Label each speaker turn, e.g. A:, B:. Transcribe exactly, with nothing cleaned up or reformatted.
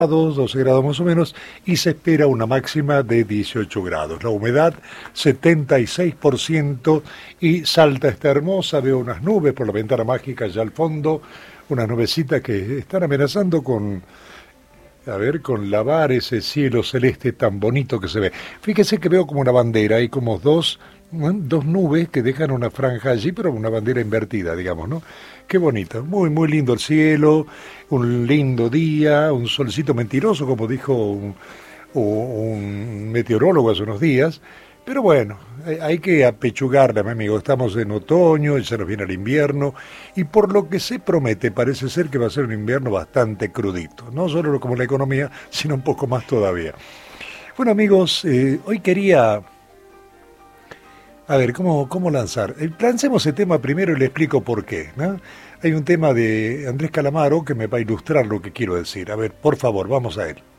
A: grados, doce grados más o menos, y se espera una máxima de dieciocho grados. La humedad, setenta y seis por ciento, y Salta está hermosa, veo unas nubes por la ventana mágica allá al fondo, unas nubecitas que están amenazando con, a ver, con lavar ese cielo celeste tan bonito que se ve. Fíjese que veo como una bandera, hay como dos, ¿no? dos nubes que dejan una franja allí, pero una bandera invertida, digamos, ¿no? Qué bonito, muy, muy lindo el cielo, un lindo día, un solcito mentiroso, como dijo un, un meteorólogo hace unos días, pero bueno, hay que apechugarla, mi amigo, estamos en otoño, y se nos viene el invierno, y por lo que se promete, parece ser que va a ser un invierno bastante crudito, no solo como la economía, sino un poco más todavía. Bueno, amigos, eh, hoy quería... A ver, ¿cómo, cómo lanzar? Eh, Lancemos el tema primero y le explico por qué, ¿no? Hay un tema de Andrés Calamaro que me va a ilustrar lo que quiero decir. A ver, por favor, vamos a él.